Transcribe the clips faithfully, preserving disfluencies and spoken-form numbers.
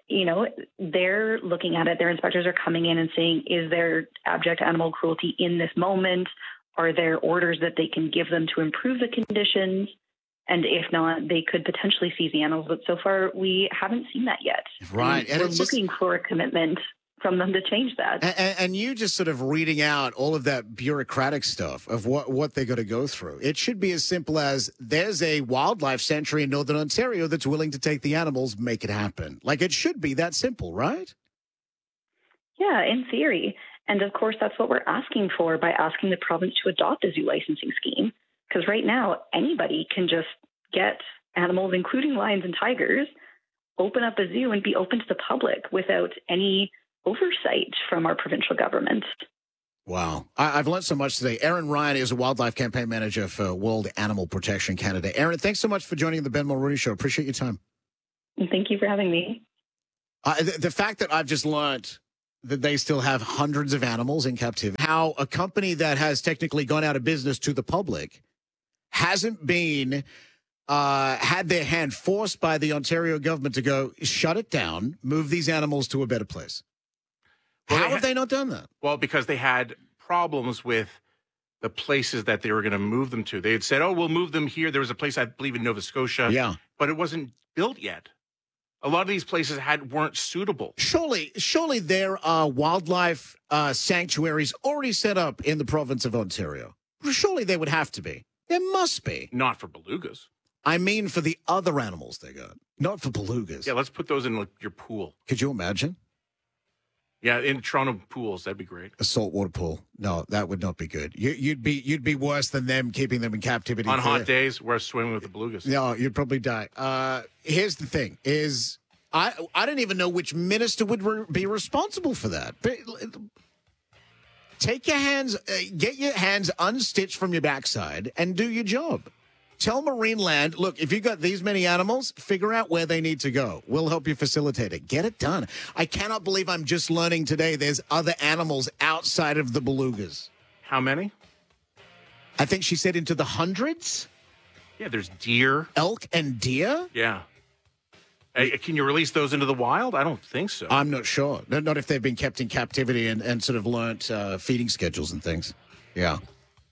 you know, they're looking at it. Their inspectors are coming in and saying, is there abject animal cruelty in this moment? Are there orders that they can give them to improve the conditions? And if not, they could potentially seize the animals. But so far, we haven't seen that yet. Right. And and we're it's looking just, for a commitment from them to change that. and, and you just sort of reading out all of that bureaucratic stuff of what, what they're going to go through. It should be as simple as there's a wildlife sanctuary in Northern Ontario that's willing to take the animals, make it happen. Like it should be that simple, right? Yeah, in theory. And of course, that's what we're asking for by asking the province to adopt a zoo licensing scheme. Because right now, anybody can just get animals, including lions and tigers, open up a zoo and be open to the public without any oversight from our provincial government. Wow. I, I've learned so much today. Erin Ryan is a wildlife campaign manager for World Animal Protection Canada. Erin, thanks so much for joining the Ben Mulroney Show. Appreciate your time. And thank you for having me. Uh, the, the fact that I've just learned that they still have hundreds of animals in captivity, how a company that has technically gone out of business to the public hasn't been uh, had their hand forced by the Ontario government to go shut it down, move these animals to a better place. Well, How they have ha- they not done that? Well, because they had problems with the places that they were going to move them to. They had said, oh, we'll move them here. There was a place, I believe, in Nova Scotia. Yeah. But it wasn't built yet. A lot of these places had weren't suitable. Surely, surely there are wildlife uh, sanctuaries already set up in the province of Ontario. Surely they would have to be. There must be. Not for belugas. I mean for the other animals they got, not for belugas. Yeah, let's put those in like, your pool. Could you imagine? Yeah, in Toronto pools, that'd be great. A saltwater pool. No, that would not be good. You, you'd be you'd be worse than them keeping them in captivity. On for- hot days, we're swimming with the belugas. No, you'd probably die. Uh, here's the thing: is I I don't even know which minister would re- be responsible for that. But, take your hands, uh, get your hands unstitched from your backside, and do your job. Tell Marineland, look, if you've got these many animals, figure out where they need to go. We'll help you facilitate it. Get it done. I cannot believe I'm just learning today there's other animals outside of the belugas. How many? I think she said into the hundreds. Yeah, there's deer. Elk and deer? Yeah. Hey, can you release those into the wild? I don't think so. I'm not sure. No, not if they've been kept in captivity and, and sort of learnt uh, feeding schedules and things. Yeah.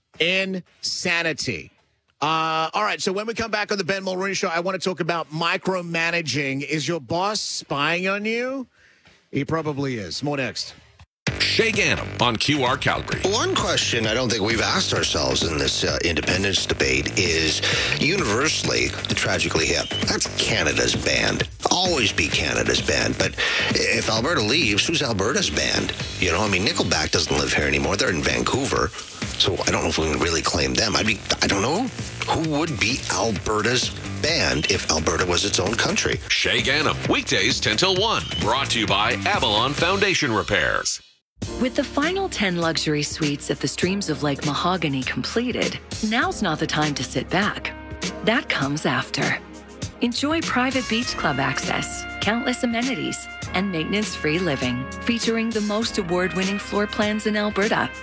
Insanity. Uh, all right, so when we come back on the Ben Mulroney Show, I want to talk about micromanaging. Is your boss spying on you? He probably is. More next. Shay Gannam on Q R Calgary. One question I don't think we've asked ourselves in this uh, independence debate is universally the Tragically Hip. That's Canada's band. Always be Canada's band. But if Alberta leaves, who's Alberta's band? You know, I mean, Nickelback doesn't live here anymore. They're in Vancouver. So I don't know if we can really claim them. I'd be, I don't know. Who would be Alberta's band if Alberta was its own country? Shay Gannam, weekdays ten till one. Brought to you by Avalon Foundation Repairs. With the final ten luxury suites at the Streams of Lake Mahogany completed, now's not the time to sit back. That comes after. Enjoy private beach club access, countless amenities, and maintenance-free living, featuring the most award-winning floor plans in Alberta.